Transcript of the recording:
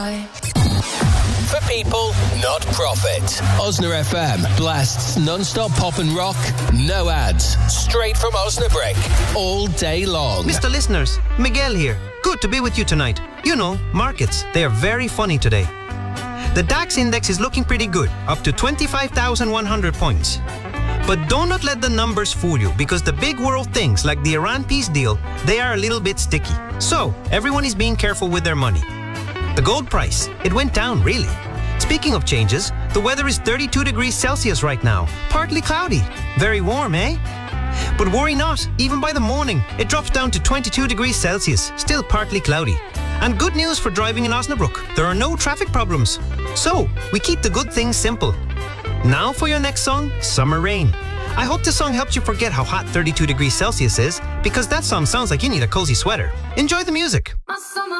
For people, not profit. Osna FM blasts non-stop pop and rock, no ads, straight from Osnabrick, all day long. Mr. Listeners, Miguel here. Good to be with you tonight. You know, markets, they are very funny today. The DAX index is looking pretty good, up to 25,100 points. But do not let the numbers fool you, because the big world things like the Iran peace deal, they are a little bit sticky. So, everyone is being careful with their money. The gold price, it went down, really. Speaking of changes, the weather is 32 degrees Celsius right now. Partly cloudy. Very warm, eh? But worry not, even by the morning, it drops down to 22 degrees Celsius, still partly cloudy. And good news for driving in Osnabrück, there are no traffic problems. So, we keep the good things simple. Now for your next song, Summer Rain. I hope this song helps you forget how hot 32 degrees Celsius is, because that song sounds like you need a cozy sweater. Enjoy the music.